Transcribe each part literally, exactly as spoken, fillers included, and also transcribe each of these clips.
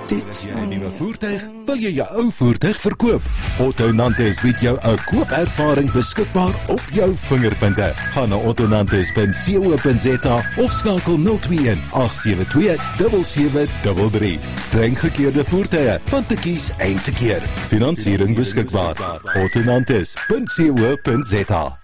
As jy 'n nuwe voertuig, wil jy jou ou voertuig verkoop? Otto Nantes bied jou 'n koopervaring beskikbaar op jou vingerpunte. Gaan na otto nantes punt co punt za of skakel nul twee een agt sewe twee sewe sewe drie drie. Streng gekeurde voertuie, van te kies en te keer. Finansiering beskikbaar. otto nantes punt co punt za.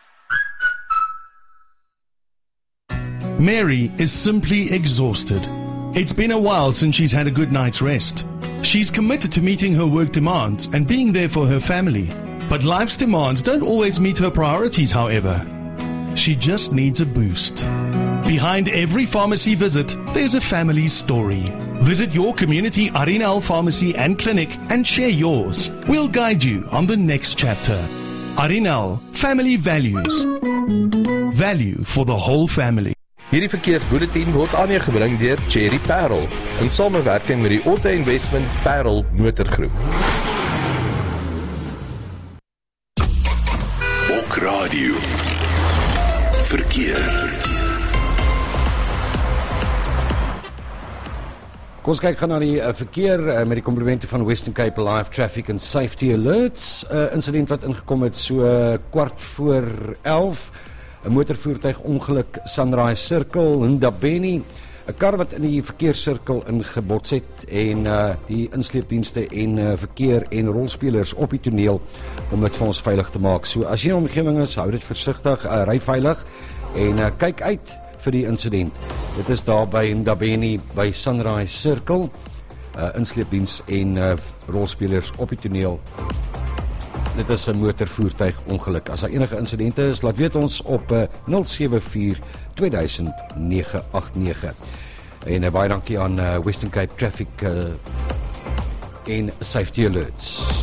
Mary is simply exhausted. It's been a while since she's had a good night's rest. She's committed to meeting her work demands and being there for her family. But life's demands don't always meet her priorities, however. She just needs a boost. Behind every pharmacy visit, there's a family story. Visit your community Arinal pharmacy and clinic and share yours. We'll guide you on the next chapter. Arinal, family values. Value for the whole family. Hierdie verkeersbulletin word aan jou gebring deur Cherry Parel in samewerking met die Auto Investment Parel Motorgroep. Bok Radio. Verkeer. Kom ons kyk gaan na die uh, verkeer uh, met die komplimente van Western Cape Live Traffic and Safety Alerts. Uh, incident wat ingekom het so uh, kwart voor elf. 'n motorvoertuig ongeluk Sunrise Circle in Ndabeni. 'n Kar wat in die verkeerssirkel ingebots het en uh, die insleepdienste en uh, verkeer en rolspelers op die toneel om dit vir ons veilig te maak. So as jy in die omgewing is, hou dit versigtig, uh, ry veilig en uh, kyk uit vir die insident. Dit is daar by Ndabeni by Sunrise Circle. Uh, insleepdiens en uh, rolspelers op die toneel. Dit is 'n motorvoertuig ongeluk. As daar enige insidente is, laat weet ons op uh, nul sewe vier twee duisend nege agt nege. En uh, baie dankie aan uh, Western Cape Traffic uh, en Safety Alerts.